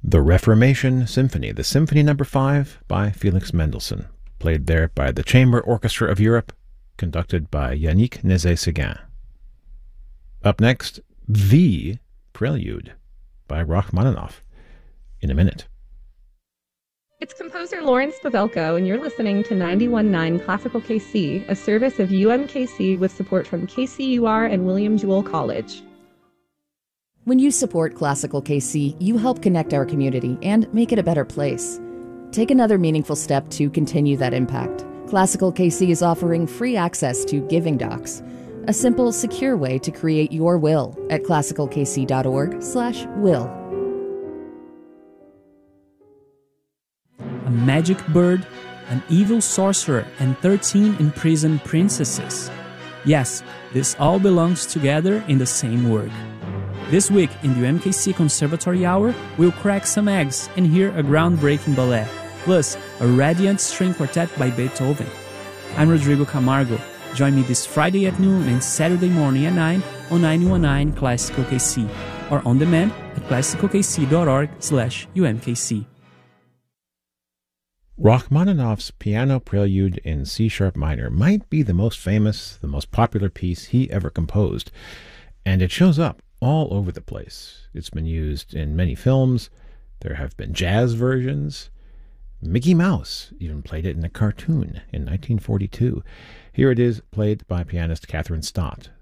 The Reformation Symphony, the Symphony No. 5 by Felix Mendelssohn, played there by the Chamber Orchestra of Europe, conducted by Yannick Nézet-Séguin. Up next, The Prelude by Rachmaninoff, in a minute. It's composer Lawrence Pavelko, and you're listening to 91.9 Classical KC, a service of UMKC with support from KCUR and William Jewell College. When you support Classical KC, you help connect our community and make it a better place. Take another meaningful step to continue that impact. Classical KC is offering free access to Giving Docs, a simple, secure way to create your will at classicalkc.org/will. A magic bird, an evil sorcerer, and 13 imprisoned princesses. Yes, this all belongs together in the same work. This week in the UMKC Conservatory Hour, we'll crack some eggs and hear a groundbreaking ballet, plus a radiant string quartet by Beethoven. I'm Rodrigo Camargo. Join me this Friday at noon and Saturday morning at 9 on 91.9 Classical KC, or on demand at classicalkc.org/UMKC. Rachmaninoff's Piano Prelude in C-sharp minor might be the most famous, the most popular piece he ever composed, and it shows up all over the place. It's been used in many films. There have been jazz versions. Mickey Mouse even played it in a cartoon in 1942. Here it is, played by pianist Catherine Stott.